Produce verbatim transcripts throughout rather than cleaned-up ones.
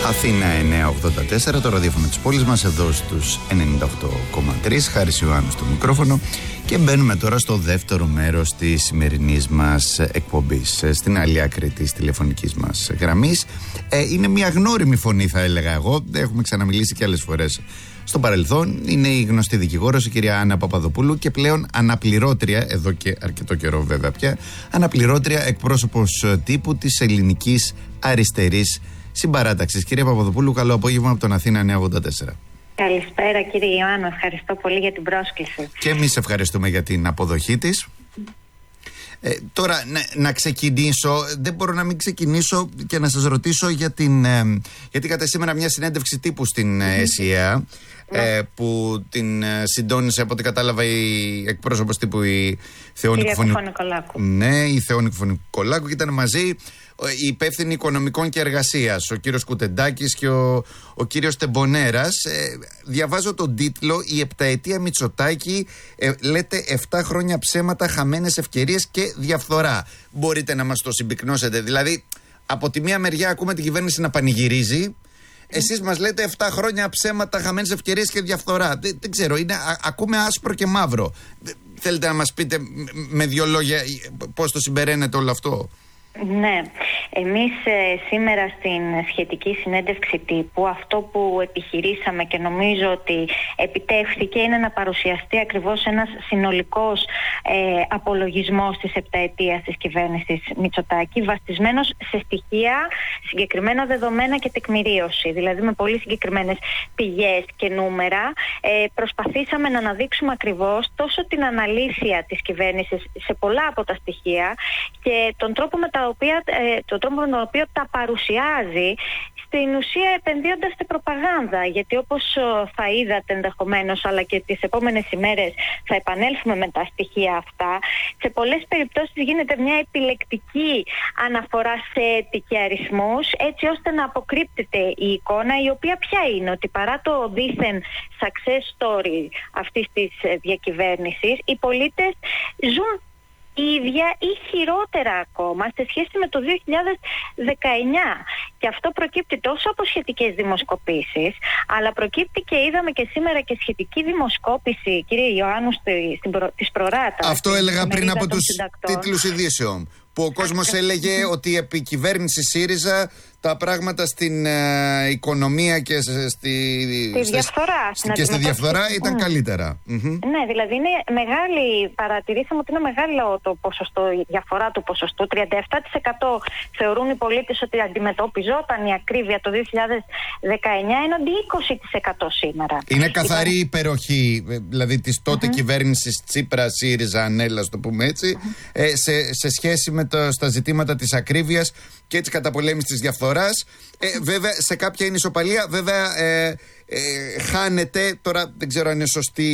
Αθήνα εννιακόσια ογδόντα τέσσερα, το ραδιόφωνο της πόλης μας, εδώ στους ενενήντα οκτώ κόμμα τρία. Χάρης Ιωάννου στο μικρόφωνο. Και μπαίνουμε τώρα στο δεύτερο μέρος της σημερινής μας εκπομπής, στην άλλη άκρη της τηλεφωνικής μας γραμμής. Ε, είναι μια γνώριμη φωνή, θα έλεγα εγώ. Έχουμε ξαναμιλήσει και άλλες φορές στο παρελθόν. Είναι η γνωστή δικηγόρος, η κυρία Άννα Παπαδοπούλου, και πλέον αναπληρώτρια, εδώ και αρκετό καιρό βέβαια πια, αναπληρώτρια εκπρόσωπος τύπου της ελληνικής αριστερής συμπαράταξης. Κυρία Παπαδοπούλου, καλό απόγευμα από τον Αθήνα εννιακόσια ογδόντα τέσσερα. Καλησπέρα κύριε Ιωάννου, ευχαριστώ πολύ για την πρόσκληση. Και εμείς ευχαριστούμε για την αποδοχή της. Ε, τώρα να, να ξεκινήσω, δεν μπορώ να μην ξεκινήσω και να σας ρωτήσω για την, ε, γιατί είχατε σήμερα μια συνέντευξη τύπου στην mm-hmm. ΕΣΥΑ, ε, που την ε, συντόνισε, από ό,τι κατάλαβα, η εκπρόσωπος τύπου η Θεόνικου Φωνικολάκου. Ναι, η Θεόνικου Φωνικολάκου, και ήταν μαζί οι υπεύθυνοι οικονομικών και εργασίας, ο κύριος Κουτεντάκης και ο, ο κύριος Τεμπονέρας. Ε, διαβάζω τον τίτλο: «Η επταετία Μητσοτάκη, ε, λέτε επτά χρόνια ψέματα, χαμένες ευκαιρίες και διαφθορά». Μπορείτε να μας το συμπυκνώσετε? Δηλαδή, από τη μία μεριά ακούμε την κυβέρνηση να πανηγυρίζει, εσείς μας λέτε επτά χρόνια ψέματα, χαμένες ευκαιρίες και διαφθορά. Δεν, δεν ξέρω, είναι, α, ακούμε άσπρο και μαύρο. Θέλετε να μας πείτε με δύο λόγια πώς το συμπεραίνετε όλο αυτό? Ναι, εμείς ε, σήμερα στην σχετική συνέντευξη τύπου αυτό που επιχειρήσαμε και νομίζω ότι επιτεύχθηκε είναι να παρουσιαστεί ακριβώς ένας συνολικός ε, απολογισμός της επταετίας της κυβέρνησης Μητσοτάκη, βασισμένος σε στοιχεία, συγκεκριμένα δεδομένα και τεκμηρίωση. Δηλαδή με πολύ συγκεκριμένες πηγές και νούμερα ε, προσπαθήσαμε να αναδείξουμε ακριβώς τόσο την αναλήθεια της κυβέρνησης σε πολλά από τα στοιχεία και τον τρόπο με τα οποία, ε, τον τρόπο με τον οποίο τα παρουσιάζει, στην ουσία επενδύοντας στην προπαγάνδα. Γιατί όπως θα είδατε ενδεχομένως, αλλά και τις επόμενες ημέρες θα επανέλθουμε με τα στοιχεία αυτά, σε πολλές περιπτώσεις γίνεται μια επιλεκτική αναφορά σε έτη και αριθμούς, έτσι ώστε να αποκρύπτεται η εικόνα, η οποία ποια είναι? Ότι παρά το δήθεν success story αυτής της διακυβέρνησης, οι πολίτες ζουν ίδια ή χειρότερα ακόμα σε σχέση με το δύο χιλιάδες δεκαεννιά. Και αυτό προκύπτει τόσο από σχετικές δημοσκοπήσεις, αλλά προκύπτει και είδαμε και σήμερα και σχετική δημοσκόπηση, κύριε Ιωάννου, στην προ... της Προράτα. Αυτό έλεγα πριν από τους τίτλους ειδήσεων, που ο κόσμος έλεγε ότι επί κυβέρνηση ΣΥΡΙΖΑ τα πράγματα στην ε, οικονομία και στη, στη διαφθορά, στη, και στη διαφθορά ήταν mm. καλύτερα. Mm-hmm. Ναι, δηλαδή είναι μεγάλη, παρατηρήσαμε ότι είναι μεγάλο το ποσοστό, η διαφορά του ποσοστού. τριάντα επτά τοις εκατό θεωρούν οι πολίτες ότι αντιμετωπιζόταν η ακρίβεια το δύο χιλιάδες δεκαεννιά, έναντι είκοσι τοις εκατό σήμερα. Είναι καθαρή Ήταν... υπεροχή, δηλαδή της τότε mm-hmm. κυβέρνησης Τσίπρα, ΣΥΡΙΖΑ, Ανέλα, το πούμε έτσι, mm-hmm. ε, σε, σε σχέση με το, στα ζητήματα της ακρίβειας και της καταπολέμησης της διαφθοράς. Ε, βέβαια, σε κάποια είναι ισοπαλία, βέβαια ε, ε, χάνεται. Τώρα δεν ξέρω αν είναι σωστή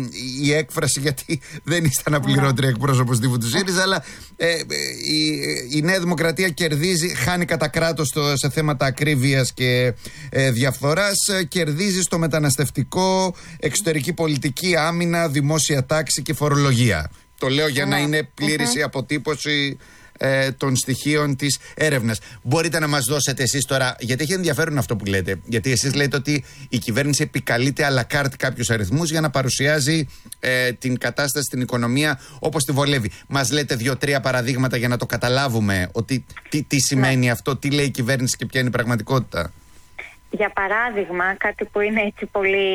η έκφραση, γιατί δεν είστε αναπληρώτρια εκπρόσωπος τύπου του ΣΥΡΙΖΑ, αλλά ε, ε, η, η Νέα Δημοκρατία κερδίζει, χάνει κατά κράτος σε θέματα ακρίβειας και ε, διαφθοράς, κερδίζει στο μεταναστευτικό, εξωτερική πολιτική, άμυνα, δημόσια τάξη και φορολογία. Το λέω για να είναι πλήρης η αποτύπωση Ε, των στοιχείων της έρευνας. Μπορείτε να μας δώσετε εσείς τώρα, γιατί έχει ενδιαφέρον αυτό που λέτε, γιατί εσείς λέτε ότι η κυβέρνηση επικαλείται à la carte κάποιους αριθμούς για να παρουσιάζει ε, την κατάσταση στην οικονομία όπως τη βολεύει. Μας λέτε δύο-τρία παραδείγματα για να το καταλάβουμε ότι τι, τι σημαίνει αυτό, τι λέει η κυβέρνηση και ποια είναι η πραγματικότητα? Για παράδειγμα, κάτι που είναι έτσι πολύ,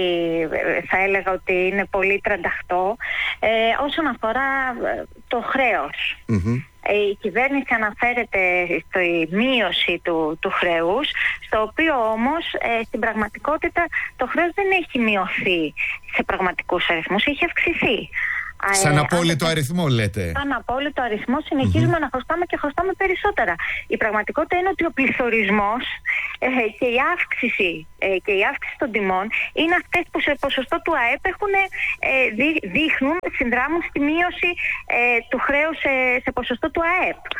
θα έλεγα ότι είναι πολύ τρανταχτό, ε, όσον αφορά το χρέος. Mm-hmm. Η κυβέρνηση αναφέρεται στη μείωση του, του χρέους, στο οποίο όμως ε, στην πραγματικότητα το χρέος δεν έχει μειωθεί σε πραγματικούς αριθμούς, έχει αυξηθεί. Σαν απόλυτο ε, αριθμό λέτε. Σαν απόλυτο αριθμό συνεχίζουμε mm-hmm. να χρωστάμε και χρωστάμε περισσότερα. Η πραγματικότητα είναι ότι ο πληθωρισμός ε, και η αύξηση ε, και η αύξηση των τιμών είναι αυτές που σε ποσοστό του ΑΕΠ έχουν, ε, δεί, δείχνουν, συνδράμουν στη μείωση ε, του χρέους σε, σε ποσοστό του ΑΕΠ.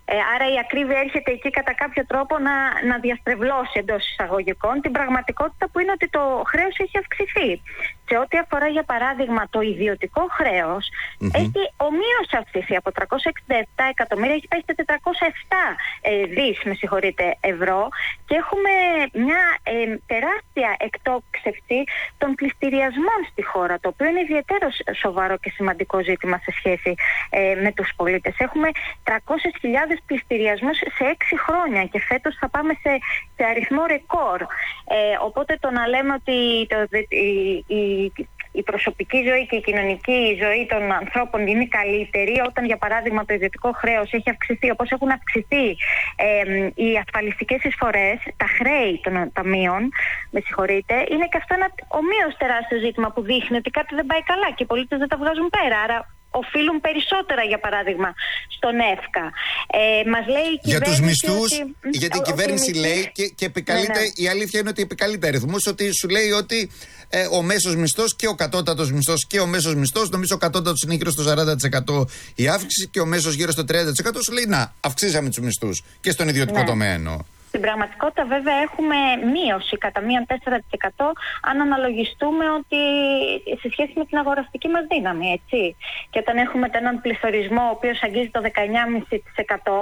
Ε, άρα η ακρίβεια έρχεται εκεί κατά κάποιο τρόπο να, να διαστρεβλώσει εντός εισαγωγικών την πραγματικότητα που είναι ότι το χρέος έχει αυξηθεί. Σε ό,τι αφορά για παράδειγμα το ιδιωτικό χρέος, mm-hmm. έχει ομοίως αυξηθεί από τριακόσια εξήντα επτά εκατομμύρια, έχει πάει στα τετρακόσια επτά ε, δις, με συγχωρείτε, ευρώ, και έχουμε μια ε, τεράστια εκτόξευση των πληστηριασμών στη χώρα, το οποίο είναι ιδιαίτερο σοβαρό και σημαντικό ζήτημα σε σχέση ε, με τους πολίτες. Έχουμε τριακόσιες χιλιάδες πληστηριασμούς σε έξι χρόνια και φέτος θα πάμε σε, σε αριθμό ρεκόρ. Ε, οπότε το να λέμε ότι το, η, η, η προσωπική ζωή και η κοινωνική ζωή των ανθρώπων είναι καλύτερη, όταν για παράδειγμα το ιδιωτικό χρέος έχει αυξηθεί όπως έχουν αυξηθεί ε, οι ασφαλιστικές εισφορές, τα χρέη των ταμείων, με συγχωρείτε, είναι και αυτό ένα ομοίως τεράστιο ζήτημα που δείχνει ότι κάτι δεν πάει καλά και οι πολίτες δεν τα βγάζουν πέρα. Άρα οφείλουν περισσότερα, για παράδειγμα, στον ΕΦΚΑ. Ε, μας λέει η για τους μισθούς, ότι, γιατί η κυβέρνηση ότι, λέει και, και επικαλείται, ναι, ναι. η αλήθεια είναι ότι επικαλείται αριθμούς, ότι σου λέει ότι ε, ο μέσος μισθός και ο κατώτατος μισθός και ο μέσος μισθός, νομίζω ο κατώτατος είναι γύρω στο σαράντα τοις εκατό η αύξηση και ο μέσος γύρω στο τριάντα τοις εκατό, σου λέει να, αυξήσαμε τους μισθούς και στον ιδιωτικό, ναι, τομέα εννοώ. Στην πραγματικότητα βέβαια έχουμε μείωση κατά μείον τέσσερα τοις εκατό αν αναλογιστούμε ότι σε σχέση με την αγοραστική μας δύναμη, έτσι. Και όταν έχουμε έναν πληθωρισμό ο οποίος αγγίζει το δεκαεννιά κόμμα πέντε τοις εκατό,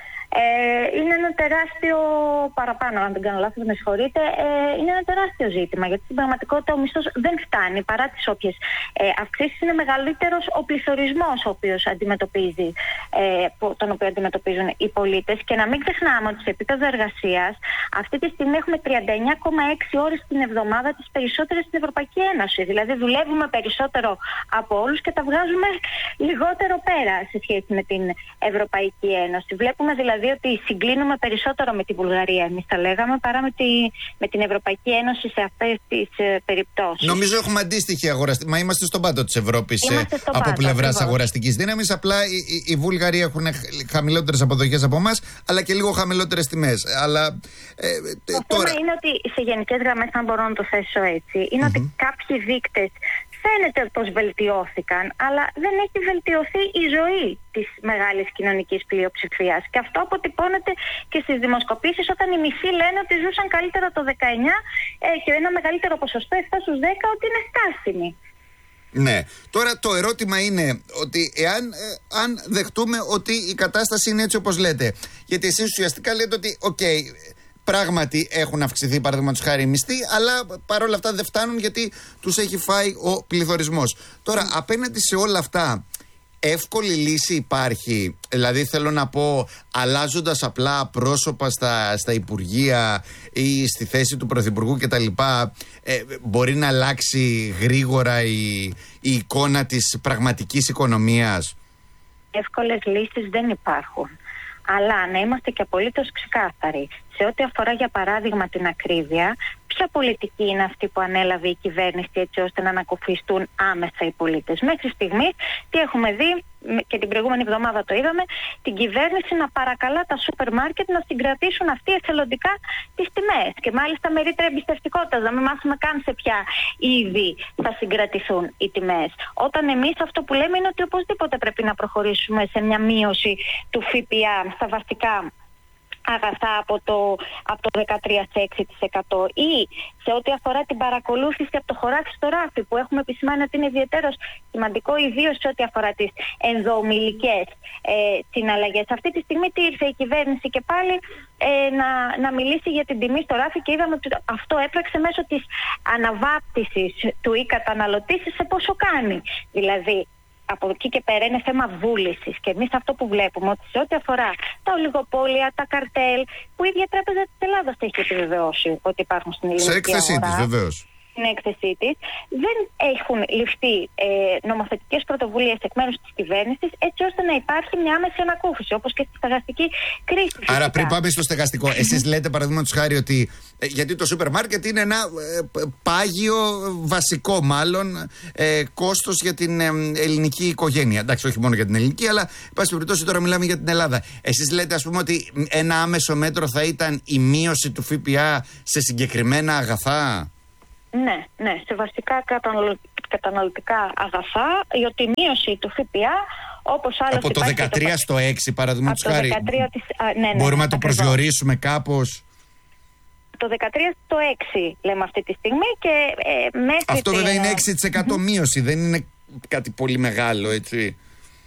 Ε, είναι ένα τεράστιο παραπάνω, αν δεν κάνω λάθος, με συγχωρείτε, ε, είναι ένα τεράστιο ζήτημα, γιατί στην πραγματικότητα ο μισθός δεν φτάνει, παρά τις όποιες ε, αυξήσεις. Είναι μεγαλύτερος ο πληθωρισμός ο οποίος αντιμετωπίζει, ε, τον οποίο αντιμετωπίζουν οι πολίτες. Και να μην ξεχνάμε ότι σε επίπεδο εργασίας αυτή τη στιγμή έχουμε τριάντα εννιά κόμμα έξι ώρες την εβδομάδα, τις περισσότερες στην Ευρωπαϊκή Ένωση. Δηλαδή δουλεύουμε περισσότερο από όλους και τα βγάζουμε λιγότερο πέρα σε σχέση με την Ευρωπαϊκή Ένωση. Βλέπουμε δηλαδή ότι συγκλίνουμε περισσότερο με τη Βουλγαρία, εμείς τα λέγαμε, παρά με, τη, με την Ευρωπαϊκή Ένωση σε αυτές τις ε, περιπτώσεις. Νομίζω έχουμε αντίστοιχη αγοραστική. Μα είμαστε στον πάτο της Ευρώπης ε, από πλευράς αγοραστικής δύναμης. Απλά οι, οι, οι Βούλγαροι έχουν χαμηλότερες αποδοχές από εμάς, αλλά και λίγο χαμηλότερες τιμές. Αλλά, ε, το τώρα... θέμα είναι ότι σε γενικές γραμμές, αν μπορώ να το θέσω έτσι, είναι mm-hmm. ότι κάποιοι δείκτες φαίνεται πως βελτιώθηκαν, αλλά δεν έχει βελτιωθεί η ζωή της μεγάλης κοινωνικής πλειοψηφίας. Και αυτό αποτυπώνεται και στις δημοσκοπήσεις, όταν οι μισοί λένε ότι ζούσαν καλύτερα το δεκαεννιά ε, και ένα μεγαλύτερο ποσοστό, επτά στους δέκα, ότι είναι στάσιμοι. Ναι. Τώρα το ερώτημα είναι ότι εάν ε, αν δεχτούμε ότι η κατάσταση είναι έτσι όπως λέτε, γιατί εσείς ουσιαστικά λέτε ότι οκ, okay, πράγματι έχουν αυξηθεί παραδείγματος χάρη οι μισθοί, αλλά παρόλα αυτά δεν φτάνουν γιατί τους έχει φάει ο πληθωρισμός. Τώρα, mm. απέναντι σε όλα αυτά, εύκολη λύση υπάρχει? Δηλαδή, θέλω να πω, αλλάζοντας απλά πρόσωπα στα, στα υπουργεία ή στη θέση του Πρωθυπουργού κτλ., ε, μπορεί να αλλάξει γρήγορα η, η εικόνα της πραγματικής οικονομίας? Εύκολες λύσεις δεν υπάρχουν. Αλλά να είμαστε και απολύτως ξεκάθαροι. Σε ό,τι αφορά για παράδειγμα την ακρίβεια, ποια πολιτική είναι αυτή που ανέλαβε η κυβέρνηση έτσι ώστε να ανακουφιστούν άμεσα οι πολίτες? Μέχρι στιγμής τι έχουμε δει, και την προηγούμενη εβδομάδα το είδαμε, την κυβέρνηση να παρακαλά τα σούπερ μάρκετ να συγκρατήσουν αυτοί εθελοντικά τις τιμές. Και μάλιστα με ρήτρα εμπιστευτικότητας, να μην μάθουμε καν σε ποια είδη θα συγκρατηθούν οι τιμές. Όταν εμείς αυτό που λέμε είναι ότι οπωσδήποτε πρέπει να προχωρήσουμε σε μια μείωση του ΦΠΑ στα βασικά αγαθά από το, από το δεκατρία τοις έξι τοις εκατό, ή σε ό,τι αφορά την παρακολούθηση από το χωράφι στο ράφι, που έχουμε επισημάνει ότι είναι ιδιαίτερος σημαντικό, ιδίως σε ό,τι αφορά τις ενδοομιλικές ε, συναλλαγές. Αυτή τη στιγμή τι ήρθε η κυβέρνηση και πάλι ε, να, να μιλήσει για την τιμή στο ράφι, και είδαμε ότι αυτό έπραξε μέσω της αναβάπτισης του ή καταναλωτή σε πόσο κάνει. Δηλαδή, από εκεί και πέρα είναι θέμα βούλησης. Και εμείς αυτό που βλέπουμε, ότι σε ό,τι αφορά τα ολιγοπόλια, τα καρτέλ, που η ίδια Τράπεζα της Ελλάδας έχει επιβεβαιώσει ότι υπάρχουν στην ελληνική αγορά. Σε έκθεσή της, βεβαίως. Στην έκθεσή της, δεν έχουν ληφθεί ε, νομοθετικές πρωτοβουλίες εκ μέρους της κυβέρνησης, έτσι ώστε να υπάρχει μια άμεση ανακούφιση, όπως και στη στεγαστική κρίση. Άρα, φυσικά, πριν πάμε στο στεγαστικό, εσείς λέτε παραδείγματος χάρη ότι ε, γιατί το σούπερ μάρκετ είναι ένα ε, πάγιο, βασικό μάλλον, ε, κόστος για την ε, ελληνική οικογένεια. Εντάξει, όχι μόνο για την ελληνική, αλλά εν πάση περιπτώσει τώρα μιλάμε για την Ελλάδα. Εσείς λέτε, ας πούμε, ότι ένα άμεσο μέτρο θα ήταν η μείωση του ΦΠΑ σε συγκεκριμένα αγαθά. Ναι, ναι, σε βασικά καταναλωτικά αγαθά, γιατί η μείωση του ΦΠΑ Όπως άλλωστε από το δεκατρία το... στο έξι, παραδείγματος χάρη. Της... Ναι, ναι, μπορούμε να το ακριβώς. προσδιορίσουμε κάπως. Το δεκατρία στο έξι λέμε αυτή τη στιγμή και ε, μέχρι. Αυτό την... βέβαια είναι έξι τοις εκατό μείωση, δεν είναι κάτι πολύ μεγάλο, έτσι.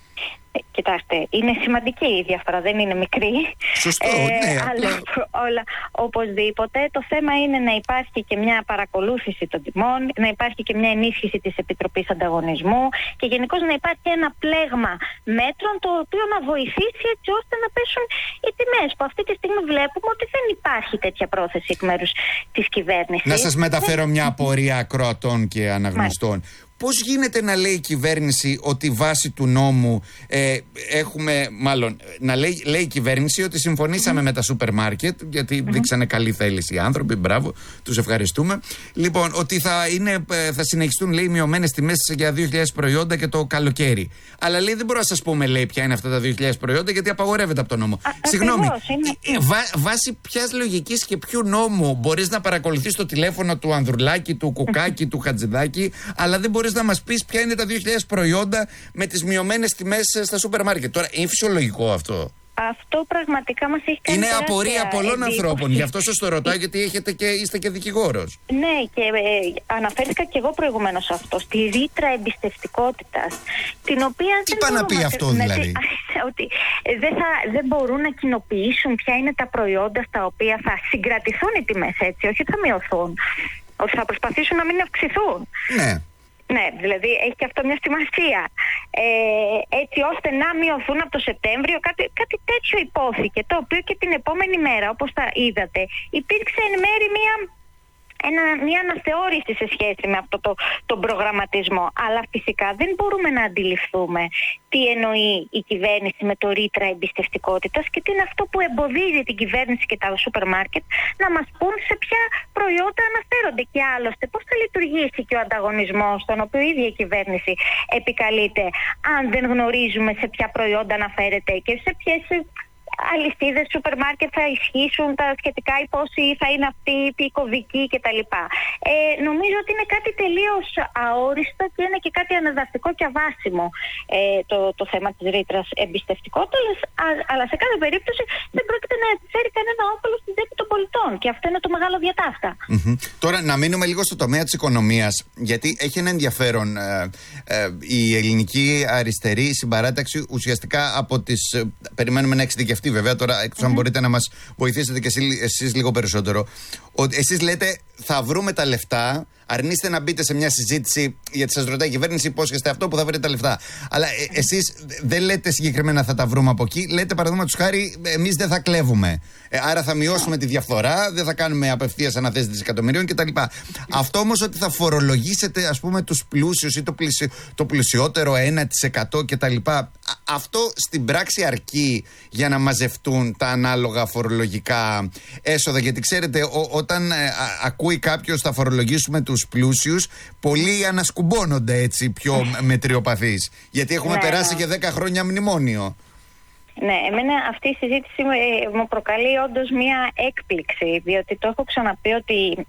Ε, κοιτάξτε, είναι σημαντική η διαφορά, δεν είναι μικρή. Σωστό, ε, ναι. Αλλά όλα, οπωσδήποτε το θέμα είναι να υπάρχει και μια παρακολούθηση των τιμών, να υπάρχει και μια ενίσχυση της Επιτροπής Ανταγωνισμού και γενικώς να υπάρχει ένα πλέγμα μέτρων το οποίο να βοηθήσει έτσι ώστε να πέσουν οι τιμές. Που αυτή τη στιγμή βλέπουμε ότι δεν υπάρχει τέτοια πρόθεση εκ μέρους της κυβέρνησης. Να σας μεταφέρω μια απορία ακροατών και αναγνωστών. Μάλιστα. Πώς γίνεται να λέει η κυβέρνηση ότι βάσει του νόμου ε, έχουμε, μάλλον, να λέει, λέει η κυβέρνηση ότι συμφωνήσαμε mm. με τα σούπερ μάρκετ, γιατί mm. δείξανε καλή θέληση οι άνθρωποι, μπράβο, τους ευχαριστούμε. Λοιπόν, ότι θα, είναι, θα συνεχιστούν, λέει, μειωμένες τιμές για δύο χιλιάδες προϊόντα και το καλοκαίρι. Αλλά λέει, δεν μπορώ να σας πούμε, λέει, ποια είναι αυτά τα δύο χιλιάδες προϊόντα, γιατί απαγορεύεται από το νόμο. Α, Συγγνώμη, είναι... βά, βάσει ποιας λογικής και ποιου νόμου μπορείς να παρακολουθείς το τηλέφωνο του Ανδρουλάκη, του Κουκάκη, του Χατζηδάκη, αλλά δεν μπορείς να μας πεις ποια είναι τα δύο χιλιάδες προϊόντα με τις μειωμένες τιμές στα σούπερ μάρκετ. Τώρα, είναι φυσιολογικό αυτό? Αυτό πραγματικά μας έχει κάνει. Είναι απορία πολλών εντύπωση. ανθρώπων. Γι' αυτό σας το ρωτάω, γιατί έχετε και, είστε και δικηγόρος. Ναι, και ε, αναφέρθηκα και εγώ προηγουμένως σε αυτό. Στη ρήτρα εμπιστευτικότητας. Την οποία τι πάει να πει αυτό, δηλαδή? Ότι δεν, θα, δεν μπορούν να κοινοποιήσουν ποια είναι τα προϊόντα στα οποία θα συγκρατηθούν οι τιμές, έτσι, όχι θα μειωθούν. Ότι θα προσπαθήσουν να μην αυξηθούν. Ναι. Ναι, δηλαδή έχει και αυτό μια σημασία. Ε, έτσι ώστε να μειωθούν από το Σεπτέμβριο, κάτι, κάτι τέτοιο υπόθηκε, το οποίο και την επόμενη μέρα, όπως τα είδατε, υπήρξε εν μέρη μια, ένα, μια αναθεώρηση σε σχέση με αυτό το, τον προγραμματισμό. Αλλά φυσικά δεν μπορούμε να αντιληφθούμε τι εννοεί η κυβέρνηση με το ρήτρα εμπιστευτικότητας και τι είναι αυτό που εμποδίζει την κυβέρνηση και τα σούπερ μάρκετ να μας πούν σε ποια προϊόντα αναφέρονται. Και άλλωστε πώς θα λειτουργήσει και ο ανταγωνισμός, τον οποίο η ίδια η κυβέρνηση επικαλείται, αν δεν γνωρίζουμε σε ποια προϊόντα αναφέρεται και σε ποιες αλυσίδες σούπερ μάρκετ θα ισχύσουν τα σχετικά, ή πόσοι θα είναι αυτοί οι κωδικοί κτλ. Ε, νομίζω ότι είναι κάτι τελείως αόριστο και είναι και κάτι ανεδαφικό και αβάσιμο ε, το, το θέμα της ρήτρας εμπιστευτικότητας, αλλά σε κάθε περίπτωση δεν πρόκειται να επιφέρει κανένα όφελο στην τσέπη των πολιτών. Και αυτό είναι το μεγάλο διατάφτα. Mm-hmm. Τώρα, να μείνουμε λίγο στο τομέα της οικονομίας, γιατί έχει ένα ενδιαφέρον. Ε, ε, η ελληνική αριστερή συμπαράταξη ουσιαστικά από τις. Ε, περιμένουμε να εξειδικευτεί. Βέβαια, τώρα, εκτός mm-hmm. αν μπορείτε να μας βοηθήσετε και εσείς, εσείς λίγο περισσότερο. Ότι εσείς λέτε, θα βρούμε τα λεφτά. Αρνείστε να μπείτε σε μια συζήτηση, γιατί σας ρωτάει η κυβέρνηση, υπόσχεστε αυτό που θα βρείτε τα λεφτά. Αλλά ε, εσείς δεν λέτε συγκεκριμένα θα τα βρούμε από εκεί. Λέτε, παραδείγματος χάρη, εμείς δεν θα κλέβουμε. Ε, άρα θα μειώσουμε τη διαφθορά, δεν θα κάνουμε απευθείας αναθέσεις δισεκατομμυρίων κτλ. Αυτό όμως ότι θα φορολογήσετε, ας πούμε, τους πλούσιους ή το, πλησι, το πλουσιότερο ένα τοις εκατό κτλ. Αυτό στην πράξη αρκεί για να μαζευτούν τα ανάλογα φορολογικά έσοδα. Γιατί ξέρετε, ό, όταν ε, α, ακούει κάποιος θα φορολογήσουμε τους πλούσιους, πολλοί ανασκουμπώνονται έτσι πιο μετριοπαθείς. Γιατί έχουμε ναι, περάσει ναι. και δέκα χρόνια μνημόνιο. Ναι, εμένα αυτή η συζήτηση μου προκαλεί όντως μία έκπληξη, διότι το έχω ξαναπεί ότι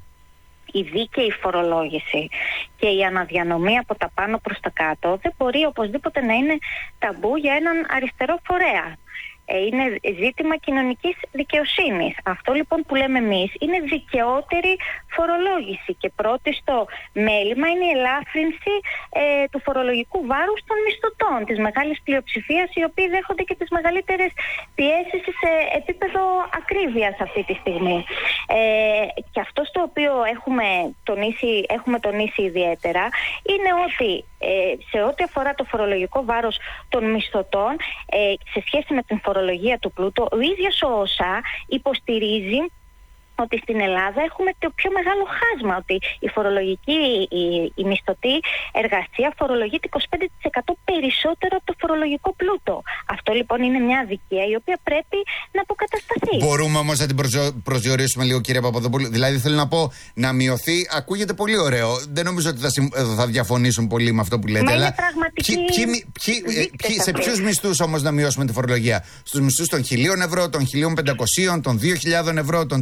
η δίκαιη φορολόγηση και η αναδιανομή από τα πάνω προς τα κάτω δεν μπορεί οπωσδήποτε να είναι ταμπού για έναν αριστερό φορέα. Είναι ζήτημα κοινωνικής δικαιοσύνης. Αυτό λοιπόν που λέμε εμείς είναι δικαιότερη φορολόγηση και πρώτη στο μέλημα είναι η ελάφρυνση ε, του φορολογικού βάρους των μισθωτών, της μεγάλης πλειοψηφίας, οι οποίοι δέχονται και τις μεγαλύτερες πιέσεις σε επίπεδο ακρίβειας αυτή τη στιγμή. Ε, και αυτό στο οποίο έχουμε τονίσει, έχουμε τονίσει ιδιαίτερα είναι ότι ε, σε ό,τι αφορά το φορολογικό βάρος των μισθωτών ε, σε σχέση με την φορολογία του πλούτου, ο ίδιος ο ΩΣΑ υποστηρίζει ότι στην Ελλάδα έχουμε το πιο μεγάλο χάσμα, ότι η φορολογική, η, η μισθωτή εργασία φορολογείται είκοσι πέντε τοις εκατό περισσότερο από το φορολογικό πλούτο. Αυτό λοιπόν είναι μια αδικία η οποία πρέπει να αποκατασταθεί. Μπορούμε όμως να την προσδιορίσουμε λίγο, κύριε Παπαδοπούλου? Δηλαδή θέλω να πω, να μειωθεί, ακούγεται πολύ ωραίο. Δεν νομίζω ότι θα, θα διαφωνήσουν πολύ με αυτό που λέτε. Μα αλλά είναι πραγματική ποιοι, ποιοι, ποιοι, σε ποιους μισθούς όμως να μειώσουμε τη φορολογία? Στους μισθούς των χιλίων ευρώ, των χιλίων πεντακοσίων, των δύο χιλιάδων ευρώ, των τριών χιλιάδων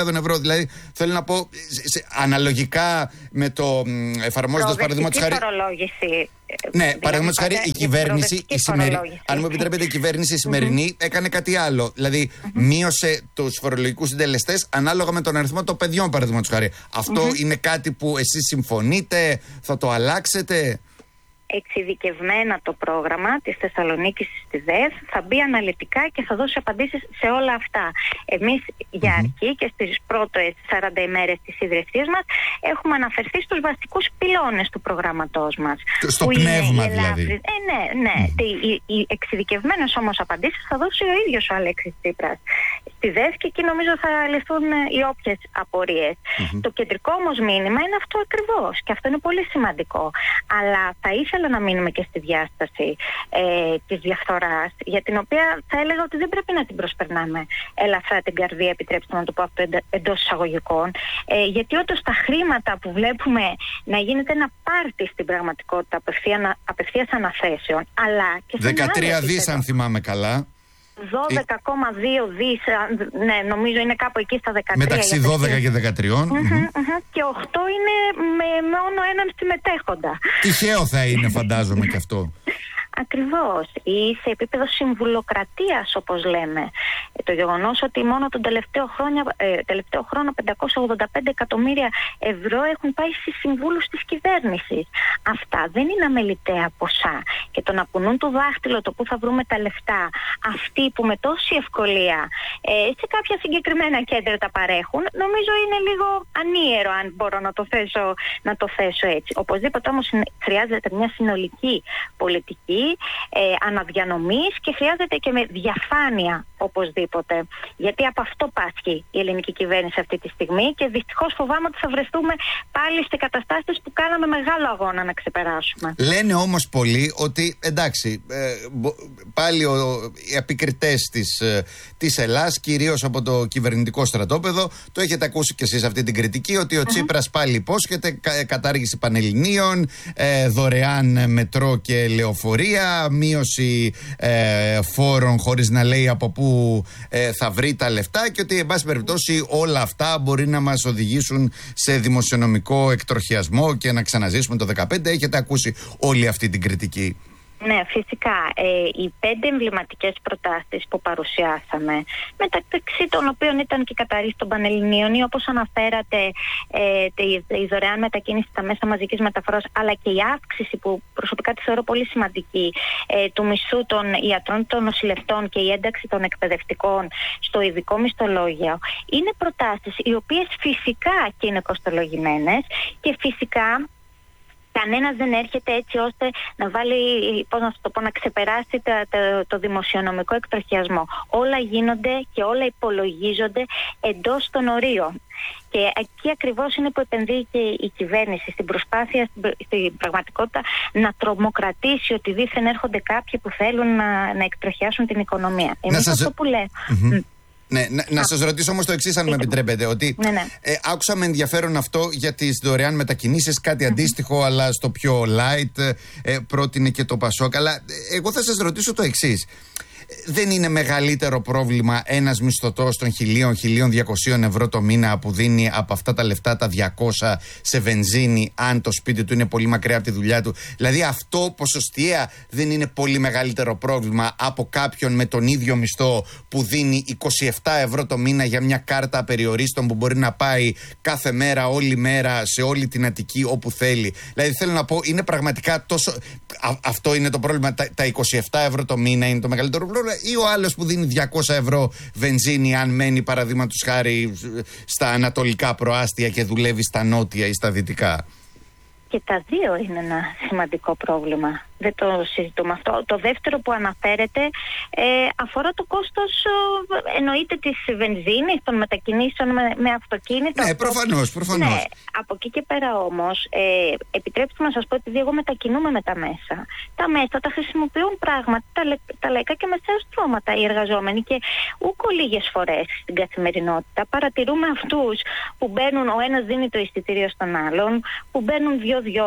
χιλιάδων ευρώ. Δηλαδή, θέλω να πω, σε, αναλογικά με το εφαρμόζοντας παραδείγματος χάρη. Φορολόγηση. Ναι, παραδείγματος χάρη η κυβέρνηση, η σημερινή, αν μου επιτρέπετε, η κυβέρνηση η σημερινή mm-hmm. έκανε κάτι άλλο. Δηλαδή, mm-hmm. μείωσε τους φορολογικούς συντελεστές ανάλογα με τον αριθμό των παιδιών, παραδείγματος χάρη. Αυτό mm-hmm. είναι κάτι που εσείς συμφωνείτε, θα το αλλάξετε? Εξειδικευμένα το πρόγραμμα της Θεσσαλονίκης στη ΔΕΘ θα μπει αναλυτικά και θα δώσει απαντήσεις σε όλα αυτά. Εμείς για mm-hmm. αρχή και στις πρώτες σαράντα ημέρες της ίδρυσής μας έχουμε αναφερθεί στους βασικούς πυλώνες του προγράμματός μας. Στο πνεύμα δηλαδή. Ε, ναι, ναι. Mm-hmm. Οι, οι εξειδικευμένες όμως απαντήσεις θα δώσει ο ίδιος ο Αλέξης Τσίπρας στη ΔΕΘ και εκεί νομίζω θα λυθούν οι όποιες απορίες. Mm-hmm. Το κεντρικό όμως μήνυμα είναι αυτό ακριβώς και αυτό είναι πολύ σημαντικό. Αλλά θα ήθελα να μείνουμε και στη διάσταση ε, της διαφθοράς, για την οποία θα έλεγα ότι δεν πρέπει να την προσπερνάμε ελαφρά την καρδία, επιτρέψτε να το πω αυτό εντός εισαγωγικών, ε, γιατί όντως τα χρήματα που βλέπουμε να γίνεται ένα πάρτι στην πραγματικότητα απευθείας αναθέσεων, αλλά και σε δεκατρία δις αν θυμάμαι καλά. δώδεκα κόμμα δύο δις, ναι, νομίζω είναι κάπου εκεί στα δεκατρία. Μεταξύ δώδεκα και δεκατρία. Mm-hmm, mm-hmm. Και οκτώ είναι με, με μόνο έναν συμμετέχοντα. Τυχαίο θα είναι, φαντάζομαι και αυτό. Ακριβώς. Ή σε επίπεδο συμβουλοκρατίας, όπως λέμε. Το γεγονός ότι μόνο τον τελευταίο, χρόνια, ε, τελευταίο χρόνο πεντακόσια ογδόντα πέντε εκατομμύρια ευρώ έχουν πάει στις συμβούλους της κυβέρνησης. Αυτά δεν είναι αμεληταία ποσά. Και το να κουνούν το δάχτυλο το που θα βρούμε τα λεφτά, αυτοί που με τόση ευκολία ε, σε κάποια συγκεκριμένα κέντρα τα παρέχουν, νομίζω είναι λίγο ανίερο, αν μπορώ να το θέσω, να το θέσω έτσι. Οπωσδήποτε όμως χρειάζεται μια συνολική πολιτική Ε, αναδιανομής και χρειάζεται και με διαφάνεια οπωσδήποτε. Γιατί από αυτό πάσχει η ελληνική κυβέρνηση αυτή τη στιγμή και δυστυχώς φοβάμαι ότι θα βρεθούμε πάλι σε καταστάσεις που κάναμε μεγάλο αγώνα να ξεπεράσουμε. Λένε όμως πολλοί ότι εντάξει, ε, πάλι ο, οι επικριτές της, ε, της Ελλάς, κυρίως από το κυβερνητικό στρατόπεδο, το έχετε ακούσει κι εσείς αυτή την κριτική, ότι ο mm-hmm. Τσίπρας πάλι υπόσχεται κα, κατάργηση πανελληνίων, ε, δωρεάν μετρό και λεωφορεία, μείωση ε, φόρων χωρίς να λέει από πού ε, θα βρει τα λεφτά και ότι εν πάση περιπτώσει όλα αυτά μπορεί να μας οδηγήσουν σε δημοσιονομικό εκτροχιασμό και να ξαναζήσουμε το δεκαπέντε. Έχετε ακούσει όλη αυτή την κριτική? Ναι, φυσικά. Ε, οι πέντε εμβληματικές προτάσεις που παρουσιάσαμε, μεταξύ των οποίων ήταν και η καταρρύφη των Πανελληνίων ή όπως αναφέρατε ε, τη, η δωρεάν μετακίνηση στα μέσα μαζικής μεταφοράς, αλλά και η αύξηση που προσωπικά τη θεωρώ πολύ σημαντική ε, του μισθού των ιατρών, των νοσηλευτών και η ένταξη των εκπαιδευτικών στο ειδικό μισθολόγιο, είναι προτάσεις οι οποίες φυσικά και είναι κοστολογημένες και φυσικά κανένας δεν έρχεται έτσι ώστε να βάλει, πώς να το πω, να ξεπεράσει το, το, το δημοσιονομικό εκτροχιασμό. Όλα γίνονται και όλα υπολογίζονται εντός των ορίων. Και εκεί ακριβώς είναι που επενδύει και η κυβέρνηση στην προσπάθεια, στην πραγματικότητα, να τρομοκρατήσει ότι δήθεν έρχονται κάποιοι που θέλουν να, να εκτροχιάσουν την οικονομία. Εμείς σας... αυτό που λέμε. Mm-hmm. Ναι, να, να σας ρωτήσω όμως το εξής, αν με επιτρέπετε, ότι ναι, ναι. Ε, άκουσα με ενδιαφέρον αυτό για τις δωρεάν μετακινήσεις, κάτι αντίστοιχο αλλά στο πιο light, ε, πρότεινε και το Πασόκ, αλλά εγώ θα σας ρωτήσω το εξής. Δεν είναι μεγαλύτερο πρόβλημα ένας μισθωτός των χίλια χίλια διακόσια ευρώ το μήνα που δίνει από αυτά τα λεφτά τα διακόσια σε βενζίνη, αν το σπίτι του είναι πολύ μακριά από τη δουλειά του? Δηλαδή αυτό ποσοστιαία δεν είναι πολύ μεγαλύτερο πρόβλημα από κάποιον με τον ίδιο μισθό που δίνει είκοσι επτά ευρώ το μήνα για μια κάρτα απεριορίστων που μπορεί να πάει κάθε μέρα, όλη μέρα, σε όλη την Αττική όπου θέλει? Δηλαδή θέλω να πω, είναι πραγματικά τόσο... Α, αυτό είναι το πρόβλημα, τα, τα είκοσι επτά ευρώ το μήνα είναι το μεγαλύτερο πρόβλημα, ή ο άλλος που δίνει διακόσια ευρώ βενζίνη αν μένει παραδείγματος χάρη στα ανατολικά προάστια και δουλεύει στα νότια ή στα δυτικά? Και τα δύο είναι ένα σημαντικό πρόβλημα. Δεν το συζητούμε αυτό. Το δεύτερο που αναφέρεται ε, αφορά το κόστος, ε, εννοείται της βενζίνης, των μετακινήσεων με, με αυτοκίνητο. Ναι, προφανώς, προφανώς. Ναι, από εκεί και πέρα όμως, ε, επιτρέψτε να σας πω, επειδή εγώ μετακινούμαι με τα μέσα. Τα μέσα τα χρησιμοποιούν πράγματι τα, τα λαϊκά και μεσαία στρώματα οι εργαζόμενοι και ούκο λίγες φορές στην καθημερινότητα παρατηρούμε αυτούς που μπαίνουν, ο ένας δίνει το εισιτήριο στον άλλον, που μπαίνουν δυο-δυο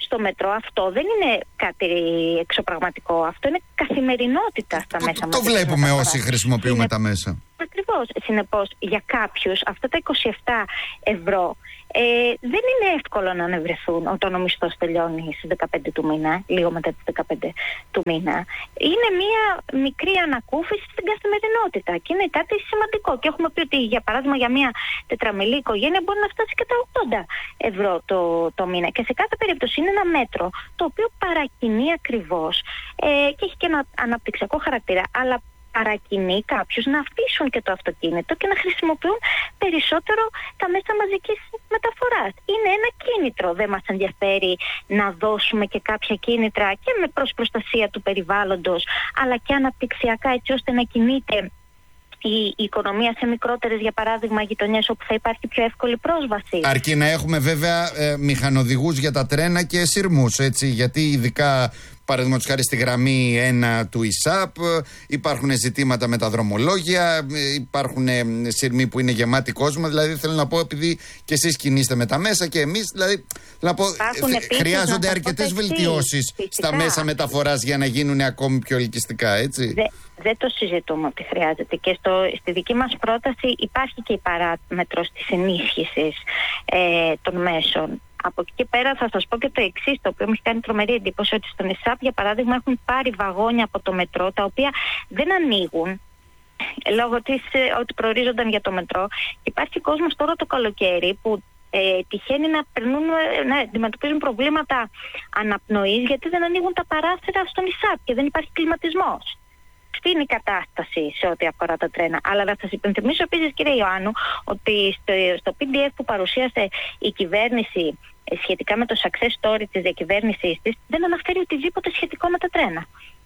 στο μετρό αυτό δεν είναι κάτι εξωπραγματικό. Αυτό είναι καθημερινότητα στα το, μέσα μας. Το βλέπουμε όσοι χρησιμοποιούμε είναι... τα μέσα. Ακριβώς. Συνεπώς, για κάποιους αυτά τα είκοσι επτά ευρώ ε, δεν είναι εύκολο να ανεβρεθούν όταν ο μισθός τελειώνει στις δεκαπέντε του μήνα, λίγο μετά τις δεκαπέντε του μήνα. Είναι μια μικρή ανακούφιση στην καθημερινότητα και είναι κάτι σημαντικό. Και έχουμε πει ότι, για παράδειγμα, για μια τετραμελή οικογένεια μπορεί να φτάσει και τα ογδόντα ευρώ το, το μήνα. Και σε κάθε περίπτωση είναι ένα μέτρο το οποίο παρακινεί ακριβώς ε, και έχει και ένα αναπτυξιακό χαρακτήρα, αλλά παρακινεί κάποιους να αφήσουν και το αυτοκίνητο και να χρησιμοποιούν περισσότερο τα μέσα μαζικής μεταφοράς. Είναι ένα κίνητρο. Δεν μας ενδιαφέρει να δώσουμε και κάποια κίνητρα και με προς προστασία του περιβάλλοντος, αλλά και αναπτυξιακά, έτσι ώστε να κινείται η, η οικονομία σε μικρότερες, για παράδειγμα, γειτονιές όπου θα υπάρχει πιο εύκολη πρόσβαση. Αρκεί να έχουμε βέβαια ε, μηχανοδηγούς για τα τρένα και σειρμούς, έτσι, γιατί ειδικά, παραδείγματος χάρη, στη γραμμή ένα του ΙΣΑΠ υπάρχουν ζητήματα με τα δρομολόγια, υπάρχουν σειρμοί που είναι γεμάτοι κόσμο. Δηλαδή, θέλω να πω, επειδή και εσείς κινείστε με τα μέσα και εμείς, δηλαδή, να πω, χρειάζονται αρκετές βελτιώσεις στα μέσα μεταφοράς για να γίνουν ακόμη πιο ελκυστικά, έτσι. Δε, δεν το συζητούμε ότι χρειάζεται. Και στο, στη δική μας πρόταση υπάρχει και η παράμετρος της ενίσχυσης ε, των μέσων. Από εκεί και πέρα θα σας πω και το εξής, το οποίο μου έχει κάνει τρομερή εντύπωση, ότι στον ΙΣΑΠ, για παράδειγμα, έχουν πάρει βαγόνια από το μετρό, τα οποία δεν ανοίγουν λόγω της ότι προορίζονταν για το μετρό. Υπάρχει κόσμος τώρα το καλοκαίρι που ε, τυχαίνει να, περνούν, να αντιμετωπίζουν προβλήματα αναπνοής, γιατί δεν ανοίγουν τα παράθυρα στον ΙΣΑΠ και δεν υπάρχει κλιματισμός. Αυτή είναι η κατάσταση σε ό,τι αφορά τα τρένα. Αλλά θα σας υπενθυμίσω επίσης, κύριε Ιωάννου, ότι στο, στο πι ντι εφ που παρουσίασε η κυβέρνηση σχετικά με το success story της διακυβέρνησής της, δεν αναφέρει οτιδήποτε σχετικό με τα τρένα.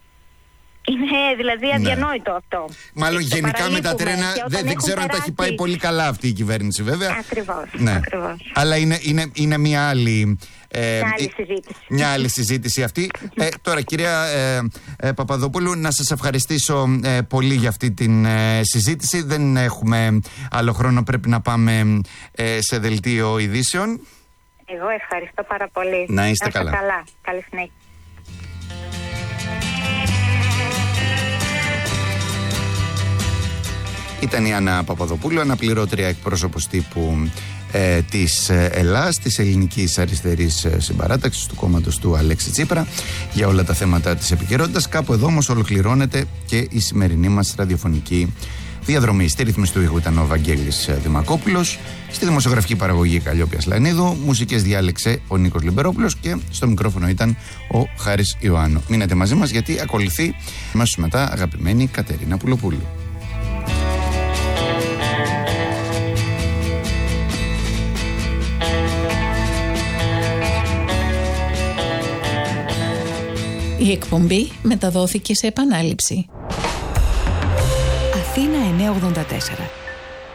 Είναι δηλαδή αδιανόητο ναι. αυτό. Μάλλον γενικά με τα τρένα δεν, δεν ξέρω περάσει... αν τα έχει πάει πολύ καλά αυτή η κυβέρνηση, βέβαια. Ακριβώς. Ναι. Ακριβώς. Αλλά είναι, είναι, είναι μια άλλη... Ε, μια άλλη συζήτηση. Μια άλλη συζήτηση αυτή. ε, τώρα, κυρία ε, ε, Παπαδοπούλου, να σας ευχαριστήσω ε, πολύ για αυτή την ε, συζήτηση. Δεν έχουμε άλλο χρόνο, πρέπει να πάμε ε, σε δελτίο ειδήσεων. Εγώ ευχαριστώ πάρα πολύ. Να είστε καλά. καλά. Καλή συνέχεια. Ήταν η Άννα Παπαδοπούλου, αναπληρώτρια εκπρόσωπος τύπου ε, της Ελλάς, της Ελληνικής Αριστερής Συμπαράταξης, του κόμματος του Αλέξη Τσίπρα, για όλα τα θέματα της επικαιρότητας. Κάπου εδώ όμως ολοκληρώνεται και η σημερινή μας ραδιοφωνική διαδρομή. Στη ρύθμιση του ήχου ήταν ο Βαγγέλης Δημακόπουλος, στη δημοσιογραφική παραγωγή Καλλιόπιας Λανίδου, μουσικές διάλεξε ο Νίκος Λιμπερόπουλος και στο μικρόφωνο ήταν ο Χάρης Ιωάννου. Μείνετε μαζί μας, γιατί ακολουθεί αμέσως μετά αγαπημένη Κατερίνα Πουλοπούλου. Η εκπομπή μεταδόθηκε σε επανάληψη. Αθήνα εννιακόσια ογδόντα τέσσερα.